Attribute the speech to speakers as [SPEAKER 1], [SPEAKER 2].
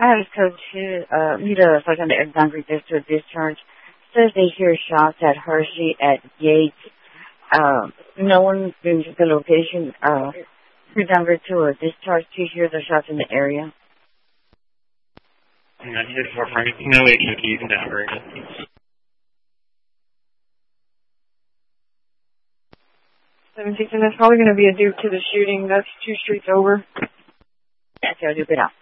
[SPEAKER 1] Hi, Code 2. Need a second Alexandria District discharge. Says they hear shots at Hershey at Yates. No one's been to the location. Denver to a discharge to hear the shots in the area.
[SPEAKER 2] 17, and that's probably going to be a due to the shooting. That's 2 streets over.
[SPEAKER 1] That's how I do it out.